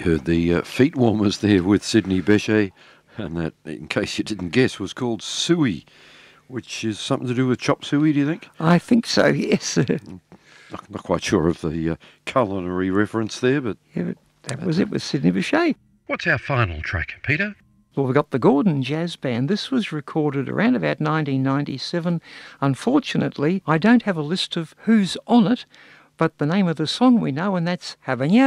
heard the feet warmers there with Sidney Bechet, and that, in case you didn't guess, was called Suey, which is something to do with chop suey, do you think? I think so, yes. Not quite sure of the culinary reference there, but... Yeah, but that was it with Sidney Bechet. What's our final track, Peter? Well, we've got the Gordon Jazz Band. This was recorded around about 1997. Unfortunately, I don't have a list of who's on it, but the name of the song we know, and that's Habanero.